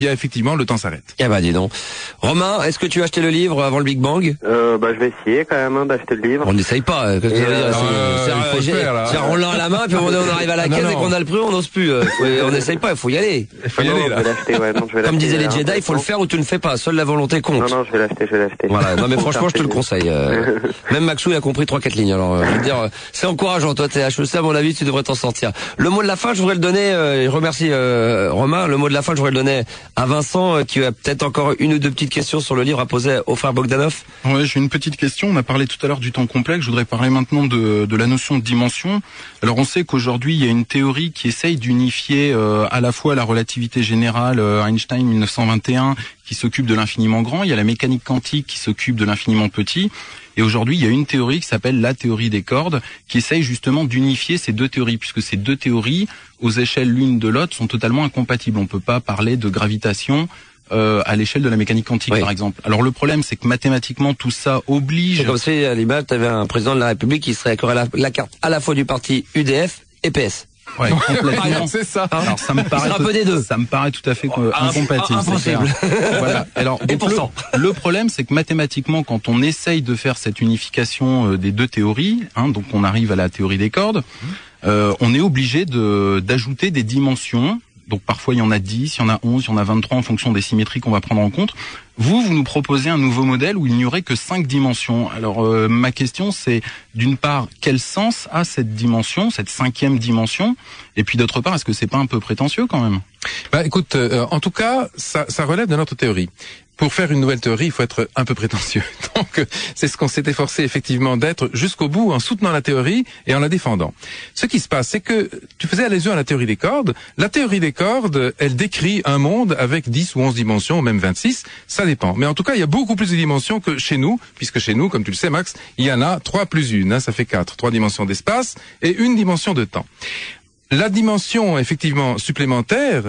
il y a effectivement le temps s'arrête. Eh ben dis donc. Romain, est-ce que tu as acheté le livre avant le Big Bang? Je vais essayer quand même d'acheter le livre. On n'essaye pas. Qu'est-ce que ça veut dire? C'est un roulant à la main, puis on arrive à la caisse et qu'on a le prix, on n'ose plus. On n'essaye pas, il faut y aller. Il faut y aller là. Je vais l'acheter, ouais. Non, je vais Comme l'acheter, disaient les Jedi, il faut le faire ou tu ne le fais pas. Seule la volonté compte. Non, je vais l'acheter. Voilà. Non mais franchement, je te le conseille. Même Maxou, il a compris 3-4 lignes. Alors, je veux dire, c'est encourageant. Toi, t'es HEC, à mon avis, tu devrais t'en sortir. Le mot de la fin, je voudrais le donner. Je remercie Romain. Le mot de la fin, je voudrais le donner à Vincent, qui a peut-être encore une ou deux petites questions sur le livre à poser au frère Bogdanov. Ouais, j'ai une petite question. On a parlé tout à l'heure du temps complexe. Je voudrais parler maintenant de la notion de dimension. Alors, on sait qu'aujourd'hui, il y a une théorie qui essaye d'unifier à la fois la relativité générale, Einstein 1921, qui s'occupe de l'infiniment grand. Il y a la mécanique quantique qui s'occupe de l'infiniment petit. Et aujourd'hui, il y a une théorie qui s'appelle la théorie des cordes, qui essaye justement d'unifier ces deux théories, puisque ces deux théories, aux échelles l'une de l'autre, sont totalement incompatibles. On peut pas parler de gravitation à l'échelle de la mécanique quantique, par exemple. Alors le problème, c'est que mathématiquement, tout ça oblige... C'est comme si, à l'image, tu avais un président de la République qui serait accoré la carte à la fois du parti UDF et PS. Ouais, complètement. C'est ça. Alors ça me paraît un peu des deux. Ça me paraît tout à fait incompatible. Impossible. Voilà. Alors et donc, le problème, c'est que mathématiquement, quand on essaye de faire cette unification des deux théories, donc on arrive à la théorie des cordes, on est obligé d'ajouter des dimensions. Donc parfois il y en a 10, il y en a 11, il y en a 23 en fonction des symétries qu'on va prendre en compte. Vous nous proposez un nouveau modèle où il n'y aurait que 5 dimensions. Alors ma question c'est d'une part quel sens a cette dimension, cette 5e dimension, et puis d'autre part est-ce que c'est pas un peu prétentieux quand même? Bah écoute, en tout cas, ça relève de notre théorie. Pour faire une nouvelle théorie, il faut être un peu prétentieux. Donc, c'est ce qu'on s'est efforcé effectivement d'être jusqu'au bout en soutenant la théorie et en la défendant. Ce qui se passe, c'est que tu faisais allusion à la théorie des cordes. La théorie des cordes, elle décrit un monde avec 10 ou 11 dimensions, ou même 26, ça dépend. Mais en tout cas, il y a beaucoup plus de dimensions que chez nous, puisque chez nous, comme tu le sais Max, il y en a 3 plus 1, ça fait 4. 3 dimensions d'espace et 1 dimension de temps. La dimension, effectivement, supplémentaire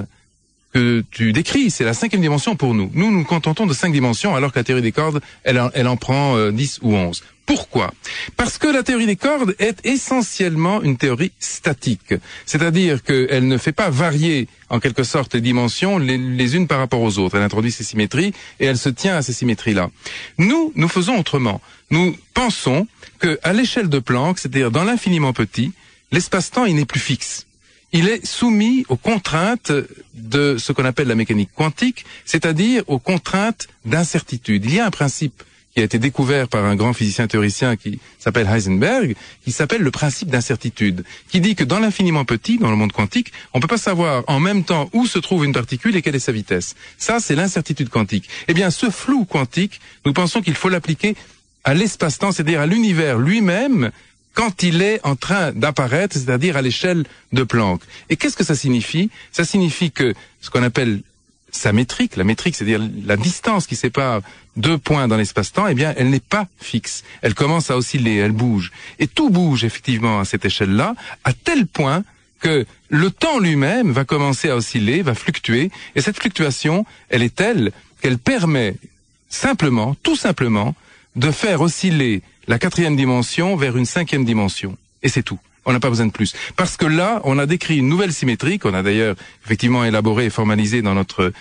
que tu décris, c'est la 5e dimension pour nous. Nous nous contentons de 5 dimensions, alors que la théorie des cordes, elle en prend 10 ou 11. Pourquoi? Parce que la théorie des cordes est essentiellement une théorie statique. C'est-à-dire qu'elle ne fait pas varier, en quelque sorte, les dimensions les unes par rapport aux autres. Elle introduit ces symétries et elle se tient à ces symétries-là. Nous faisons autrement. Nous pensons que, à l'échelle de Planck, c'est-à-dire dans l'infiniment petit, l'espace-temps, il n'est plus fixe. Il est soumis aux contraintes de ce qu'on appelle la mécanique quantique, c'est-à-dire aux contraintes d'incertitude. Il y a un principe qui a été découvert par un grand physicien théoricien qui s'appelle Heisenberg, qui s'appelle le principe d'incertitude, qui dit que dans l'infiniment petit, dans le monde quantique, on peut pas savoir en même temps où se trouve une particule et quelle est sa vitesse. Ça, c'est l'incertitude quantique. Eh bien, ce flou quantique, nous pensons qu'il faut l'appliquer à l'espace-temps, c'est-à-dire à l'univers lui-même, quand il est en train d'apparaître, c'est-à-dire à l'échelle de Planck. Et qu'est-ce que ça signifie? Ça signifie que ce qu'on appelle sa métrique, la métrique, c'est-à-dire la distance qui sépare 2 points dans l'espace-temps, eh bien, elle n'est pas fixe. Elle commence à osciller, elle bouge. Et tout bouge effectivement à cette échelle-là, à tel point que le temps lui-même va commencer à osciller, va fluctuer. Et cette fluctuation, elle est telle qu'elle permet simplement, tout simplement, de faire osciller la 4e dimension vers une 5e dimension. Et c'est tout. On n'a pas besoin de plus. Parce que là, on a décrit une nouvelle symétrie qu'on a d'ailleurs effectivement élaborée et formalisée dans notre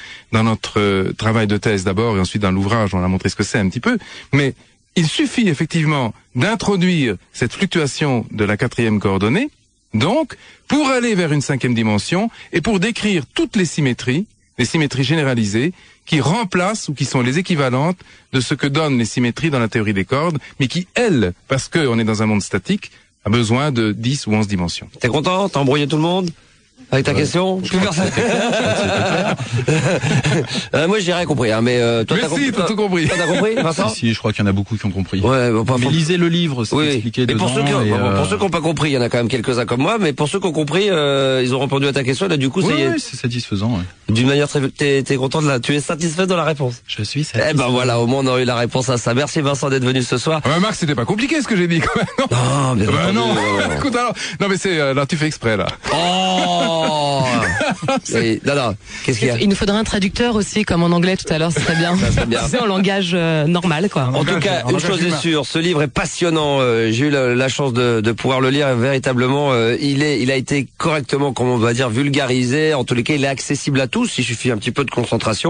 travail de thèse d'abord et ensuite dans l'ouvrage, on a montré ce que c'est un petit peu. Mais il suffit effectivement d'introduire cette fluctuation de la 4e coordonnée, donc, pour aller vers une 5e dimension et pour décrire toutes les symétries généralisées, qui remplacent ou qui sont les équivalentes de ce que donnent les symétries dans la théorie des cordes, mais qui, elles, parce qu'on est dans un monde statique, a besoin de 10 ou 11 dimensions. T'es content? T'as embrouillé tout le monde? Avec ta question? Plus personne. Moi, j'ai rien compris, hein, mais toi, mais t'as compris. T'as tout compris. T'as compris, Vincent? Si, je crois qu'il y en a beaucoup qui ont compris. Ouais, mais lisez le livre, c'est expliqué dedans. Pour ceux qui n'ont pas compris, il y en a quand même quelques-uns comme moi, mais pour ceux qui ont compris, ils ont répondu à ta question, là, du coup, oui, c'est satisfaisant, ouais. D'une manière très, t'es content tu es satisfait de la réponse? Je suis satisfait. Eh ben voilà, au moins on a eu la réponse à ça. Merci Vincent d'être venu ce soir. Marc, c'était pas compliqué ce que j'ai dit quand même. Non, bien entendu. Non. Écoute, alors, non mais c'est, là tu fais exprès là. Oh! Oh non, qu'est-ce qu'il y a? Il nous faudrait un traducteur aussi, comme en anglais tout à l'heure, ce serait bien. Ça serait bien. C'est en langage normal, quoi. En tout cas, une chose est sûre, ce livre est passionnant. J'ai eu la chance de pouvoir le lire véritablement. Il a été correctement, comme on va dire, vulgarisé. En tous les cas, il est accessible à tous. Il suffit un petit peu de concentration.